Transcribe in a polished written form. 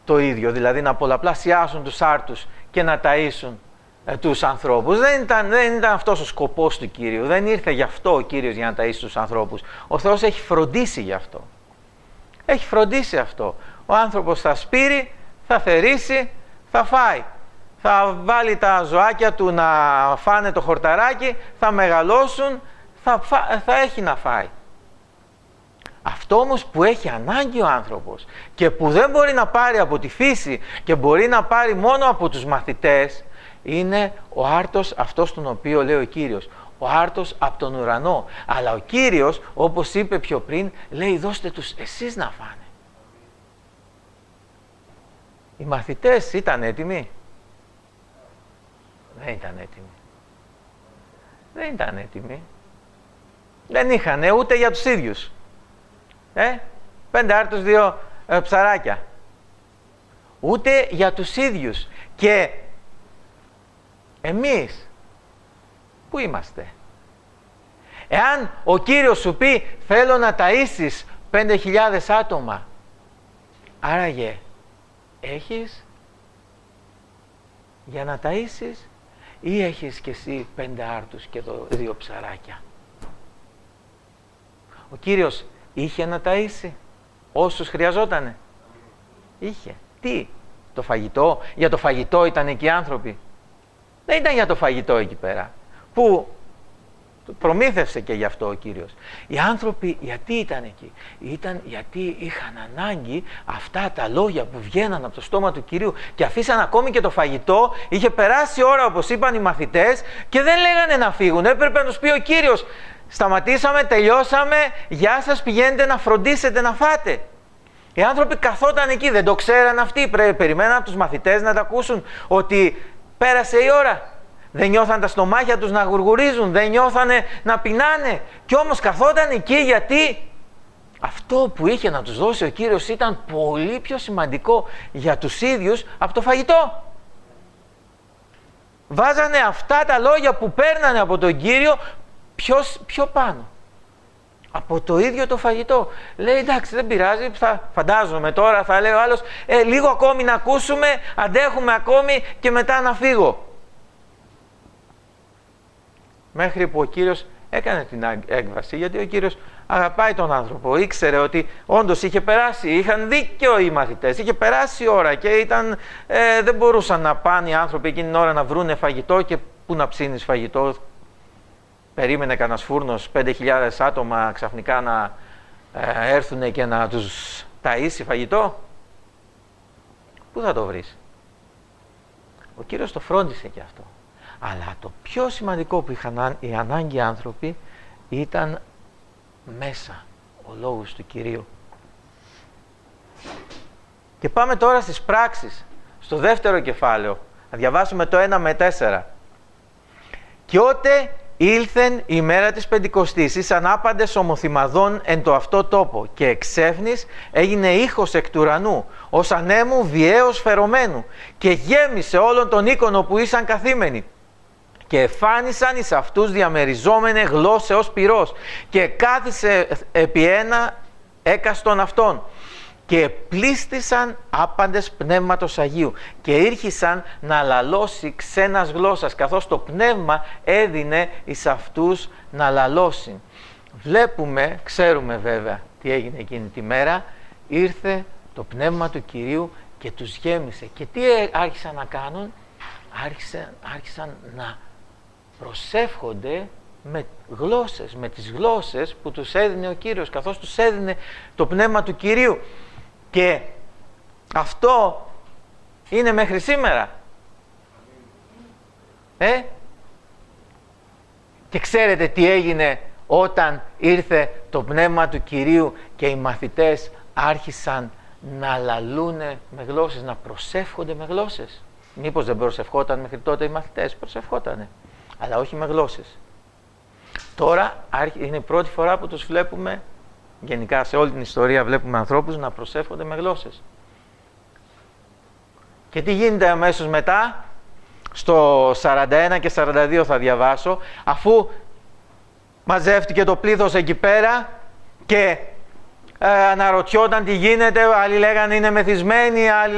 το ίδιο, δηλαδή να πολλαπλασιάσουν τους άρτους και να ταΐσουν τους ανθρώπους. Δεν ήταν αυτός ο σκοπός του Κύριου. Δεν ήρθε γι' αυτό ο Κύριος για να ταΐσει τους ανθρώπους. Ο Θεός έχει φροντίσει γι' αυτό. Έχει φροντίσει αυτό. Ο άνθρωπος θα σπείρει, θα θερήσει, θα φάει. Θα βάλει τα ζωάκια του να φάνε το χορταράκι, θα μεγαλώσουν, θα έχει να φάει. Αυτό όμως που έχει ανάγκη ο άνθρωπος και που δεν μπορεί να πάρει από τη φύση και μπορεί να πάρει μόνο από τους μαθητές, είναι ο άρτος αυτός τον οποίο λέει ο Κύριος. Ο άρτος από τον ουρανό. Αλλά ο Κύριος, όπως είπε πιο πριν, λέει δώστε τους εσείς να φάνε. Οι μαθητές ήταν έτοιμοι? Δεν ήταν έτοιμοι. Δεν ήταν έτοιμοι. Δεν είχαν ούτε για τους ίδιους. 5 άρτους, 2 ψαράκια. Ούτε για τους ίδιους. Και εμείς πού είμαστε? Εάν ο Κύριος σου πει θέλω να ταΐσεις 5.000 άτομα, άραγε έχεις για να ταΐσεις ή έχεις και εσύ 5 άρτους και 2 ψαράκια? Ο Κύριος είχε να ταΐσει όσους χρειαζότανε? Είχε. Τι? Το φαγητό? Για το φαγητό ήταν εκεί οι άνθρωποι? Δεν ήταν για το φαγητό εκεί πέρα, που προμήθευσε και γι' αυτό ο Κύριος. Οι άνθρωποι γιατί ήταν εκεί? Ήταν γιατί είχαν ανάγκη αυτά τα λόγια που βγαίναν από το στόμα του Κυρίου και αφήσαν ακόμη και το φαγητό. Είχε περάσει η ώρα, όπως είπαν οι μαθητές, και δεν λέγανε να φύγουν. Έπρεπε να τους πει ο Κύριος σταματήσαμε, τελειώσαμε, γεια σας, πηγαίνετε να φροντίσετε να φάτε. Οι άνθρωποι καθόταν εκεί, δεν το ξέραν αυτοί, περιμέναν από τους μαθητές να τα ακούσουν ότι πέρασε η ώρα. Δεν νιώθαν τα στομάχια τους να γουργουρίζουν, δεν νιώθανε να πεινάνε. Κι όμως καθόταν εκεί γιατί αυτό που είχε να τους δώσει ο Κύριος ήταν πολύ πιο σημαντικό για τους ίδιους από το φαγητό. Βάζανε αυτά τα λόγια που παίρνανε από τον Κύριο πιο πάνω από το ίδιο το φαγητό. Λέει εντάξει, δεν πειράζει, φαντάζομαι τώρα θα λέει ο άλλος λίγο ακόμη να ακούσουμε, αντέχουμε ακόμη και μετά να φύγω. Μέχρι που ο Κύριος έκανε την έκβαση, γιατί ο Κύριος αγαπάει τον άνθρωπο. Ήξερε ότι όντως είχε περάσει, είχαν δίκιο οι μαθητές, είχε περάσει η ώρα και δεν μπορούσαν να πάνε οι άνθρωποι εκείνη την ώρα να βρούνε φαγητό, και πού να ψήνεις φαγητό? Περίμενε κανένας φούρνος 5.000 άτομα ξαφνικά να έρθουν και να τους ταΐσει φαγητό? Πού θα το βρεις? Ο Κύριος το φρόντισε και αυτό. Αλλά το πιο σημαντικό που είχαν οι ανάγκοι άνθρωποι ήταν μέσα ο λόγος του Κυρίου. Και πάμε τώρα στις πράξεις, στο δεύτερο κεφάλαιο. Να διαβάσουμε το 1 με 4. «Κι ότε ήλθεν η μέρα της Πεντηκοστής, εις ανάπαντες ομοθυμαδών εν το αυτό τόπο, και εξέφνης έγινε ήχος εκ του ουρανού, ως ανέμου βιαίως φερωμένου, και γέμισε όλον τον οίκον όπου ήσαν καθήμενοι. Και εφάνισαν εις αυτούς διαμεριζόμενε γλώσσεως πυρός, και κάθισε επί ένα έκαστον αυτών. Και πλήστησαν άπαντες πνεύματος Αγίου, και ήρχισαν να λαλώσει ξένας γλώσσας, καθώς το πνεύμα έδινε εις αυτούς να λαλώσει». Βλέπουμε, ξέρουμε βέβαια τι έγινε εκείνη τη μέρα. Ήρθε το πνεύμα του Κυρίου και τους γέμισε. Και τι άρχισαν να κάνουν? Άρχισαν να προσεύχονται με γλώσσες, με τις γλώσσες που τους έδινε ο Κύριος, καθώς τους έδινε το πνεύμα του Κυρίου. Και αυτό είναι μέχρι σήμερα. Και ξέρετε τι έγινε όταν ήρθε το πνεύμα του Κυρίου και οι μαθητές άρχισαν να λαλούνε με γλώσσες, να προσεύχονται με γλώσσες? Μήπως δεν προσευχόταν μέχρι τότε οι μαθητές? Προσευχότανε, αλλά όχι με γλώσσες. Τώρα είναι η πρώτη φορά που τους βλέπουμε, γενικά σε όλη την ιστορία βλέπουμε ανθρώπους να προσεύχονται με γλώσσες. Και τι γίνεται αμέσως μετά? Στο 41 και 42 θα διαβάσω, αφού μαζεύτηκε το πλήθος εκεί πέρα και αναρωτιόταν τι γίνεται, άλλοι λέγανε είναι μεθυσμένοι, άλλοι